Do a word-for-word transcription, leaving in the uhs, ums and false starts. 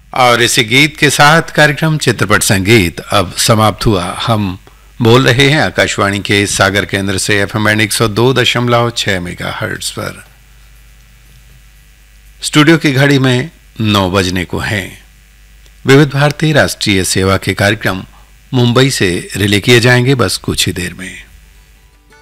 और इसी गीत के साथ कार्यक्रम चित्रपट संगीत अब समाप्त हुआ। हम बोल रहे हैं आकाशवाणी के सागर केंद्र से एफएम एक सौ दो दशमलव छह मेगाहर्ट्ज पर। स्टूडियो की घड़ी में नौ बजने को हैं। विविध भारती राष्ट्रीय सेवा के कार्यक्रम मुंबई से रिले किए जाएंगे बस कुछ ही देर में।